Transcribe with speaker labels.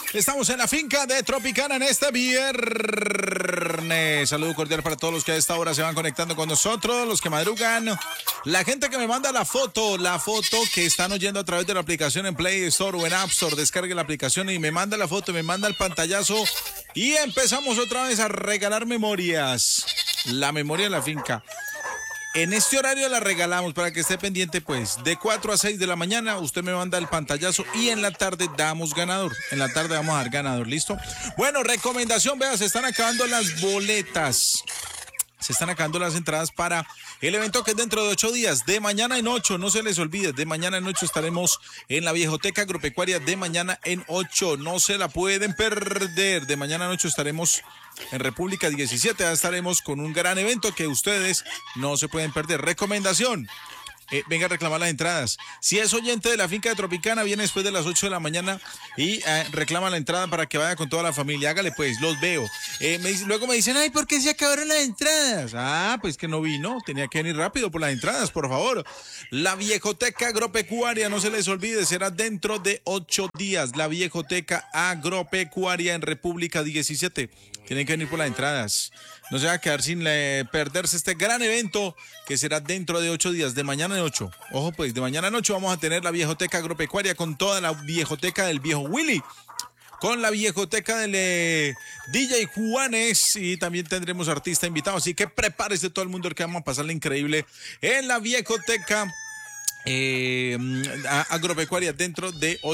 Speaker 1: Estamos en la finca de Tropicana en este viernes. Saludo cordial para todos los que a esta hora se van conectando con nosotros, los que madrugan. La gente que me manda la foto que están oyendo a través de la aplicación en Play Store o en App Store. Descargue la aplicación y me manda la foto, me manda el pantallazo. Y empezamos otra vez a regalar memorias. La memoria de la finca. En este horario la regalamos para que esté pendiente, pues, de 4 a 6 de la mañana, usted me manda el pantallazo y en la tarde damos ganador. En la tarde vamos a dar ganador, ¿listo? Bueno, recomendación, vea, se están acabando las boletas. Se están acabando las entradas para el evento que es dentro de 8 días, de mañana en 8, no se les olvide, de mañana en 8 estaremos en la Viejoteca Agropecuaria, de mañana en 8, no se la pueden perder, de mañana en 8 estaremos en República 17, ya estaremos con un gran evento que ustedes no se pueden perder. Recomendación. Venga a reclamar las entradas. Si es oyente de la finca de Tropicana, viene después de las 8 de la mañana y reclama la entrada para que vaya con toda la familia. Hágale pues, los veo. Luego me dicen, ay, ¿por qué se acabaron las entradas? Ah, pues que no vino, tenía que venir rápido por las entradas, por favor. La Viejoteca Agropecuaria, no se les olvide, será dentro de 8 días. La Viejoteca Agropecuaria en República 17. Tienen que venir por las entradas. No se va a quedar sin perderse este gran evento que será dentro de 8 días, de mañana en 8. Ojo pues, de mañana en 8 vamos a tener la Viejoteca Agropecuaria con toda la Viejoteca del viejo Willy, con la Viejoteca del DJ Juanes y también tendremos artista invitado. Así que prepárese todo el mundo que vamos a pasarle increíble en la Viejoteca Agropecuaria dentro de 8